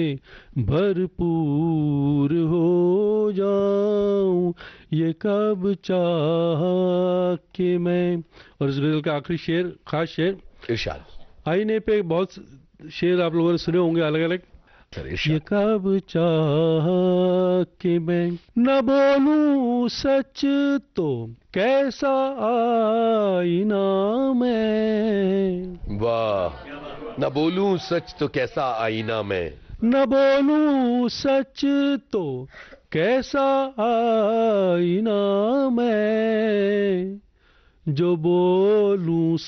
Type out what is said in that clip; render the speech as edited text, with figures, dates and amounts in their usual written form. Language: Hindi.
भरपूर हो जाऊं, ये कब चाहा कि मैं। और इस गजल का आखिरी शेर, खास शेर, इरशाद। आईने पे बहुत शेर आप लोगों ने सुने होंगे अलग अलग। ये कब चाहा कि मैं न बोलूं सच तो कैसा आईना मैं, वाह, न बोलूं सच तो कैसा आईना मैं, न बोलूं सच तो कैसा आईना मैं, जो बोलूं